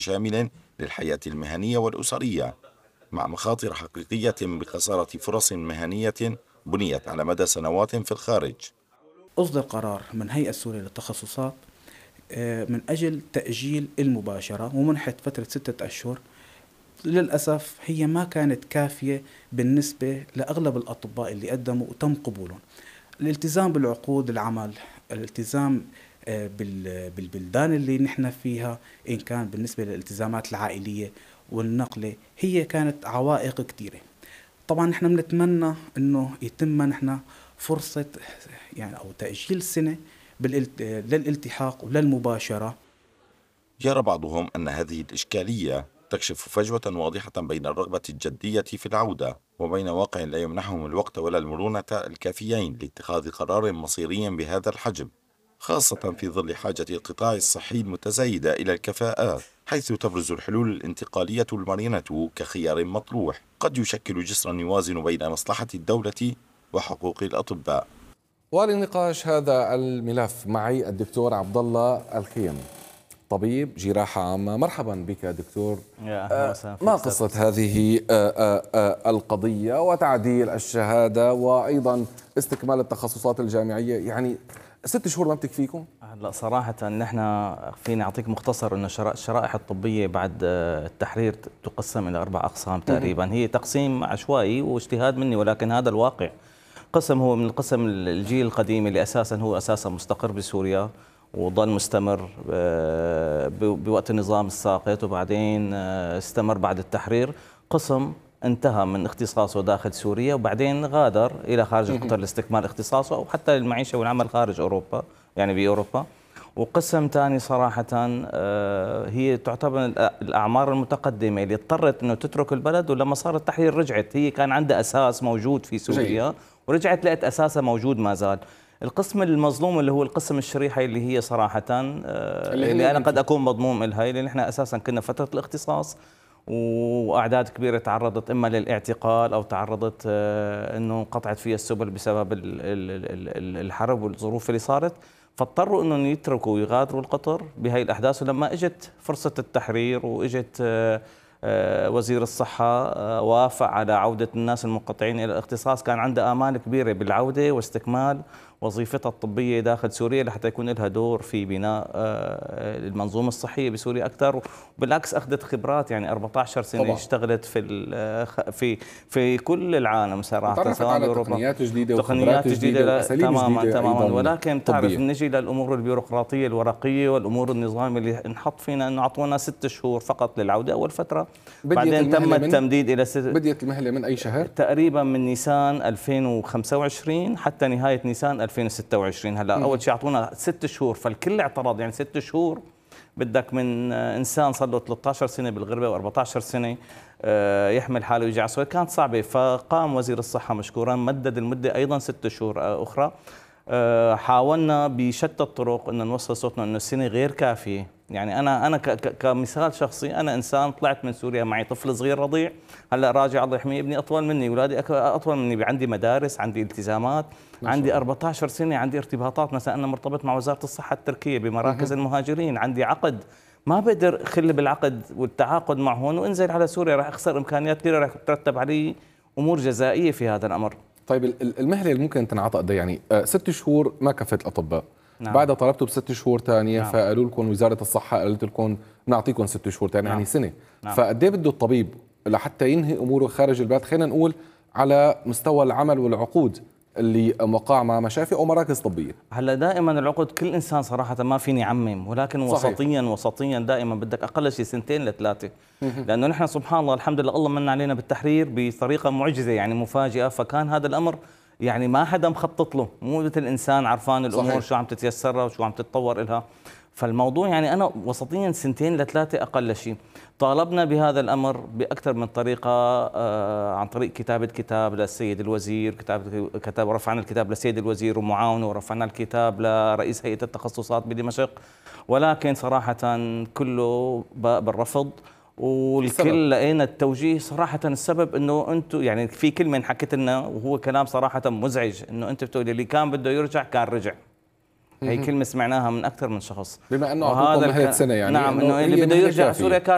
شامل للحياة المهنية والأسرية، مع مخاطر حقيقية بخسارة فرص مهنية بنيت على مدى سنوات في الخارج. أصدر قرار من هيئة السورية للتخصصات من أجل تأجيل المباشرة ومنحة فترة 6 أشهر. للأسف هي ما كانت كافية بالنسبة لأغلب الأطباء اللي قدموا وتم قبولهم. الالتزام بالعقود العمل، الالتزام بالبلدان اللي نحن فيها، إن كان بالنسبة للالتزامات العائلية والنقلة، هي كانت عوائق كثيرة. طبعا نحن بنتمنى انه يتم منحنا فرصة يعني او تأجيل سنة للالتحاق وللمباشرة. يرى بعضهم أن هذه الإشكالية تكشف فجوة واضحة بين الرغبة الجدية في العودة وبين واقع لا يمنحهم الوقت ولا المرونة الكافيين لاتخاذ قرار مصيري بهذا الحجم، خاصة في ظل حاجة القطاع الصحي المتزايدة إلى الكفاءات، حيث تبرز الحلول الانتقالية المرنة كخيار مطروح قد يشكل جسرا يوازن بين مصلحة الدولة وحقوق الأطباء. ولنقاش هذا الملف معي الدكتور عبد الله الخيم، طبيب جراحة عامة. مرحبا بك دكتور. ما قصة هذه القضية وتعديل الشهادة وأيضا استكمال التخصصات الجامعية؟ يعني 6 شهور ما بتكفيكم؟ لا صراحة نحن فيني أعطيك مختصر أن الشرائح الطبية بعد التحرير تقسم إلى 4 أقسام تقريبا. هي تقسيم عشوائي واجتهاد مني، ولكن هذا الواقع. قسم هو من القسم الجيل القديم اللي أساسا هو أساسا مستقر بسوريا وظل مستمر بوقت النظام الساقط، وبعدين استمر بعد التحرير. قسم انتهى من اختصاصه داخل سوريا وبعدين غادر إلى خارج القطر لاستكمال اختصاصه أو حتى المعيشة والعمل خارج أوروبا، يعني بأوروبا. وقسم ثاني صراحة هي تعتبر الأعمار المتقدمة اللي اضطرت أنه تترك البلد، ولما صار التحرير رجعت. هي كان عندها أساس موجود في سوريا ورجعت لقت أساسها موجود ما زال. القسم المظلوم اللي هو القسم الشريحة اللي هي صراحة اللي أنا قد أكون مضموم لها، اللي نحن أساسا كنا فترة الاختصاص وأعداد كبيرة تعرضت إما للاعتقال أو تعرضت أنه انقطعت فيها السبل بسبب الحرب والظروف اللي صارت، فاضطروا أنهم يتركوا ويغادروا القطر بهاي الأحداث. ولما إجت فرصة التحرير وإجت وزير الصحة وافق على عودة الناس المنقطعين إلى الاختصاص، كان عنده آمال كبيرة بالعودة واستكمال وظيفتها الطبية داخل سوريا لحتى يكون لها دور في بناء المنظومة الصحية بسوريا أكثر. وبالعكس أخذت خبرات، يعني 14 سنة طبعا. اشتغلت في كل العالم صراحة، سواء بأوروبا، تقنيات جديدة وخبرات جديدة وأساليب جديدة تماما. ولكن تعرف نجي للأمور البيروقراطية الورقية والأمور النظام اللي انحط فينا أنه أعطونا 6 شهور فقط للعودة أول فترة، بعدين تم التمديد إلى بديت المهلة من أي شهر؟ تقريبا من نيسان 2025 حتى نهاية نيسان 2026. هلا أول شيء أعطونا 6 شهور، فالكل اعترض. يعني 6 شهور بدك من إنسان صار له 13 سنة بالغربة و14 سنة يحمل حاله ويجي على سوريا، كانت صعبة. فقام وزير الصحة مشكورا مدد المدة أيضا 6 شهور أخرى. حاولنا بشتى الطرق أن نوصل صوتنا أنه السنة غير كافية. يعني أنا كمثال شخصي، أنا إنسان طلعت من سوريا معي طفل صغير رضيع، هلا راجع الله يحميه، ابني أطول مني، أولادي أطول مني، عندي مدارس، عندي التزامات، عندي 14 سنة، عندي ارتباطات. مثلا أنا مرتبط مع وزارة الصحة التركية بمراكز المهاجرين، عندي عقد، ما بقدر أخل بالعقد والتعاقد مع هون وانزل على سوريا، راح أخسر إمكانيات كثيرة، راح تترتب علي أمور جزائية في هذا الأمر. طيب المهلة اللي ممكن تنعطى قد ايه؟ يعني 6 شهور ما كفت الأطباء. نعم. بعدها طلبتوا ب6 شهور ثانية. نعم. فقالوا لكم وزارة الصحة قالت لكم نعطيكم 6 شهور ثانية. نعم. يعني سنة. نعم. فقد ايه بده الطبيب لحتى ينهي أموره خارج البلاد، خلينا نقول على مستوى العمل والعقود اللي موقع مع مشافي أو مراكز طبية؟ هلا دائما العقد كل إنسان صراحة ما فيني عمم، ولكن صحيح. وسطيا دائما بدك أقل شيء 2 ل3، لأنه نحن سبحان الله الحمد لله الله من علينا بالتحرير بطريقة معجزة، يعني مفاجئة. فكان هذا الأمر يعني ما حدا مخطط له، مو مثل الإنسان عرفان الأمور صحيح. شو عم تتيسر وشو عم تتطور إلها. فالموضوع يعني أنا وسطيا 2 ل3 أقل شيء. طالبنا بهذا الأمر بأكثر من طريقة، عن طريق كتابة كتاب للسيد الوزير، رفعنا الكتاب للسيد الوزير ومعاونه، ورفعنا الكتاب لرئيس هيئة التخصصات بدمشق، ولكن صراحة كله باء بالرفض. والكل لقينا التوجيه صراحة. السبب انه انتم يعني في كلمة انحكت لنا وهو كلام صراحة مزعج، انه انتم بتقولوا اللي كان بده يرجع كان رجع. هي كلمة سمعناها من أكثر من شخص، بما أنه أعطوكم مهلة سنة. يعني نعم، إنه اللي بده يرجع سوريا كان